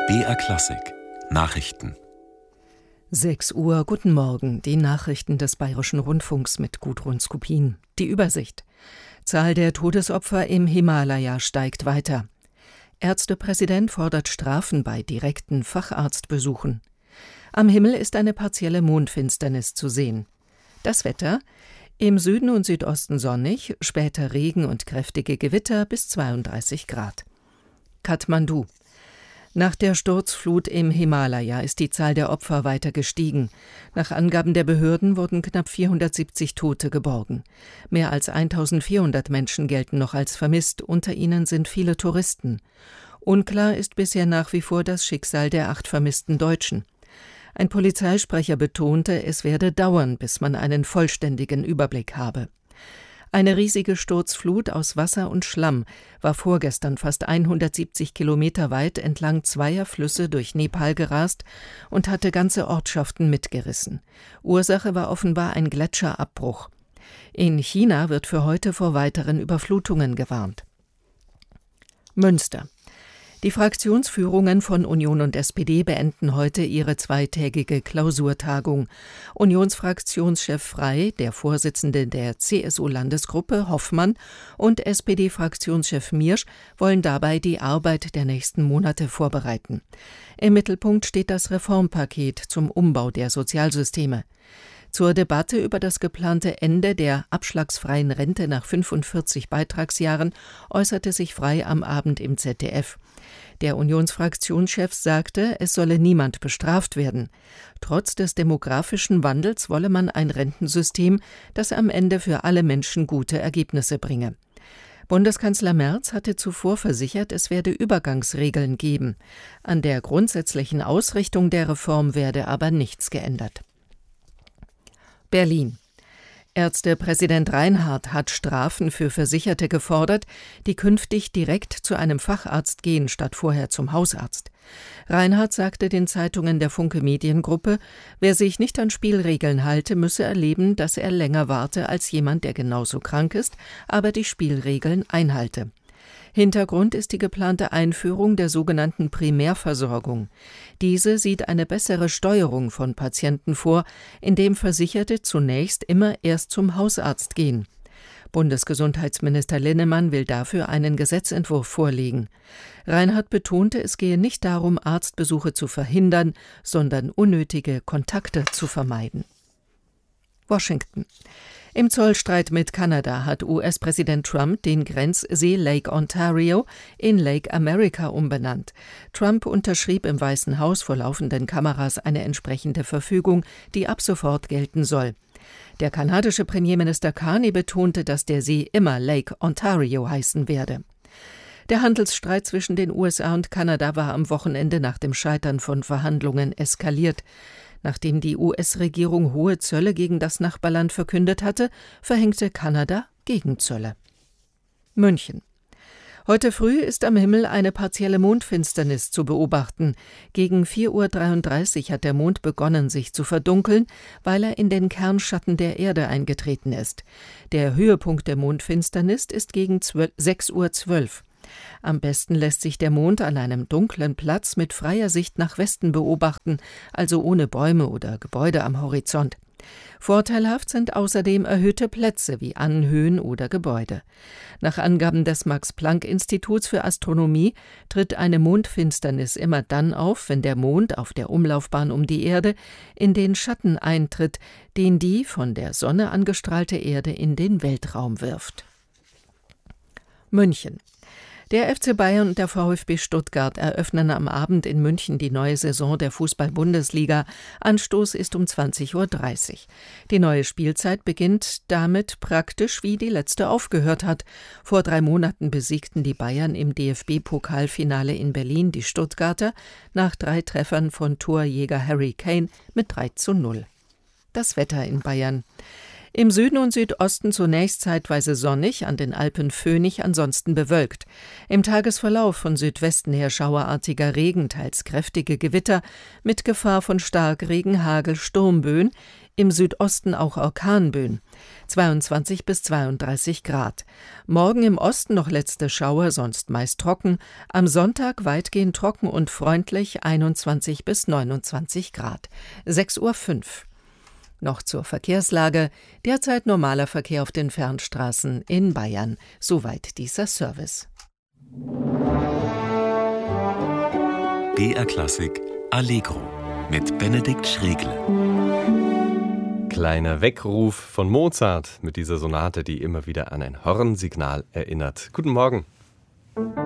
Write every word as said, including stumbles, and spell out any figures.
B R Klassik Nachrichten. sechs Uhr, guten Morgen, die Nachrichten des Bayerischen Rundfunks mit Gudrun Skopin. Die Übersicht. Zahl der Todesopfer im Himalaya steigt weiter. Ärztepräsident fordert Strafen bei direkten Facharztbesuchen. Am Himmel ist eine partielle Mondfinsternis zu sehen. Das Wetter: im Süden und Südosten sonnig, später Regen und kräftige Gewitter bis zweiunddreißig Grad. Kathmandu. Nach der Sturzflut im Himalaya ist die Zahl der Opfer weiter gestiegen. Nach Angaben der Behörden wurden knapp vierhundertsiebzig Tote geborgen. Mehr als eintausendvierhundert Menschen gelten noch als vermisst, unter ihnen sind viele Touristen. Unklar ist bisher nach wie vor das Schicksal der acht vermissten Deutschen. Ein Polizeisprecher betonte, es werde dauern, bis man einen vollständigen Überblick habe. Eine riesige Sturzflut aus Wasser und Schlamm war vorgestern fast hundertsiebzig Kilometer weit entlang zweier Flüsse durch Nepal gerast und hatte ganze Ortschaften mitgerissen. Ursache war offenbar ein Gletscherabbruch. In China wird für heute vor weiteren Überflutungen gewarnt. Münster. Die Fraktionsführungen von Union und S P D beenden heute ihre zweitägige Klausurtagung. Unionsfraktionschef Frey, der Vorsitzende der C S U-Landesgruppe Hoffmann und S P D-Fraktionschef Miersch wollen dabei die Arbeit der nächsten Monate vorbereiten. Im Mittelpunkt steht das Reformpaket zum Umbau der Sozialsysteme. Zur Debatte über das geplante Ende der abschlagsfreien Rente nach fünfundvierzig Beitragsjahren äußerte sich Frey am Abend im Z D F. Der Unionsfraktionschef sagte, es solle niemand bestraft werden. Trotz des demografischen Wandels wolle man ein Rentensystem, das am Ende für alle Menschen gute Ergebnisse bringe. Bundeskanzler Merz hatte zuvor versichert, es werde Übergangsregeln geben. An der grundsätzlichen Ausrichtung der Reform werde aber nichts geändert. Berlin. Ärztepräsident Reinhardt hat Strafen für Versicherte gefordert, die künftig direkt zu einem Facharzt gehen, statt vorher zum Hausarzt. Reinhardt sagte den Zeitungen der Funke Mediengruppe, wer sich nicht an Spielregeln halte, müsse erleben, dass er länger warte als jemand, der genauso krank ist, aber die Spielregeln einhalte. Hintergrund ist die geplante Einführung der sogenannten Primärversorgung. Diese sieht eine bessere Steuerung von Patienten vor, indem Versicherte zunächst immer erst zum Hausarzt gehen. Bundesgesundheitsminister Linnemann will dafür einen Gesetzentwurf vorlegen. Reinhardt betonte, es gehe nicht darum, Arztbesuche zu verhindern, sondern unnötige Kontakte zu vermeiden. Washington. Im Zollstreit mit Kanada hat U S-Präsident Trump den Grenzsee Lake Ontario in Lake America umbenannt. Trump unterschrieb im Weißen Haus vor laufenden Kameras eine entsprechende Verfügung, die ab sofort gelten soll. Der kanadische Premierminister Carney betonte, dass der See immer Lake Ontario heißen werde. Der Handelsstreit zwischen den U S A und Kanada war am Wochenende nach dem Scheitern von Verhandlungen eskaliert. Nachdem die U S-Regierung hohe Zölle gegen das Nachbarland verkündet hatte, verhängte Kanada Gegenzölle. München. Heute früh ist am Himmel eine partielle Mondfinsternis zu beobachten. Gegen vier Uhr dreiunddreißig hat der Mond begonnen, sich zu verdunkeln, weil er in den Kernschatten der Erde eingetreten ist. Der Höhepunkt der Mondfinsternis ist gegen sechs Uhr zwölf. Am besten lässt sich der Mond an einem dunklen Platz mit freier Sicht nach Westen beobachten, also ohne Bäume oder Gebäude am Horizont. Vorteilhaft sind außerdem erhöhte Plätze wie Anhöhen oder Gebäude. Nach Angaben des Max-Planck-Instituts für Astronomie tritt eine Mondfinsternis immer dann auf, wenn der Mond auf der Umlaufbahn um die Erde in den Schatten eintritt, den die von der Sonne angestrahlte Erde in den Weltraum wirft. München. Der F C Bayern und der VfB Stuttgart eröffnen am Abend in München die neue Saison der Fußball-Bundesliga. Anstoß ist um zwanzig Uhr dreißig. Die neue Spielzeit beginnt damit praktisch, wie die letzte aufgehört hat. Vor drei Monaten besiegten die Bayern im D F B-Pokalfinale in Berlin die Stuttgarter nach drei Treffern von Torjäger Harry Kane mit drei zu null. Das Wetter in Bayern. Im Süden und Südosten zunächst zeitweise sonnig, an den Alpen föhnig, ansonsten bewölkt. Im Tagesverlauf von Südwesten her schauerartiger Regen, teils kräftige Gewitter, mit Gefahr von Starkregen, Hagel, Sturmböen. Im Südosten auch Orkanböen. zweiundzwanzig bis zweiunddreißig Grad. Morgen im Osten noch letzte Schauer, sonst meist trocken. Am Sonntag weitgehend trocken und freundlich, einundzwanzig bis neunundzwanzig Grad. sechs Uhr fünf. Noch zur Verkehrslage. Derzeit normaler Verkehr auf den Fernstraßen in Bayern. Soweit dieser Service. B R Klassik Allegro mit Benedikt Schregle. Kleiner Weckruf von Mozart mit dieser Sonate, die immer wieder an ein Hornsignal erinnert. Guten Morgen.